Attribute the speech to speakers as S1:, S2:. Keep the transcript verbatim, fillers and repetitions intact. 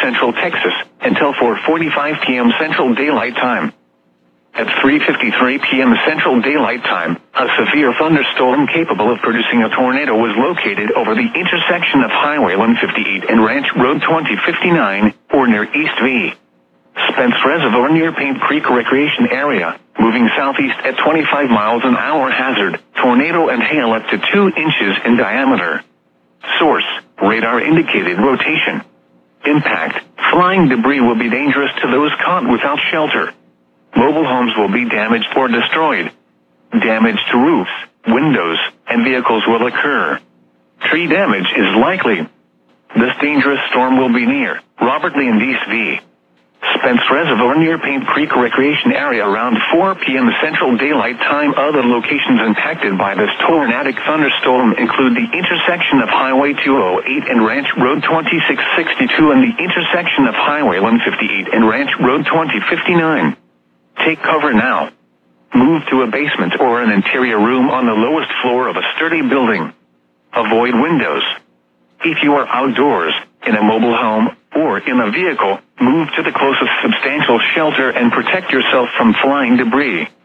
S1: Central Texas, until four forty-five p.m. Central Daylight Time. At three fifty-three p.m. Central Daylight Time, a severe thunderstorm capable of producing a tornado was located over the intersection of Highway one fifty-eight and Ranch Road twenty fifty-nine, or near East V. Spence Reservoir near Paint Creek Recreation Area, moving southeast at twenty-five miles an hour. Hazard, tornado and hail up to two inches in diameter. Source, radar indicated rotation. Impact, flying debris will be dangerous to those caught without shelter. Mobile homes will be damaged or destroyed. Damage to roofs, windows, and vehicles will occur. Tree damage is likely. This dangerous storm will be near Robert Lee and East V. Spence Reservoir near Paint Creek Recreation Area around four p.m. Central Daylight Time. Other locations impacted by this tornadic thunderstorm include the intersection of Highway two oh eight and Ranch Road twenty-six sixty-two and the intersection of Highway one fifty-eight and Ranch Road twenty fifty-nine. Take cover now. Move to a basement or an interior room on the lowest floor of a sturdy building. Avoid windows. If you are outdoors, in a mobile home, or in a vehicle, move to the closest substantial shelter and protect yourself from flying debris.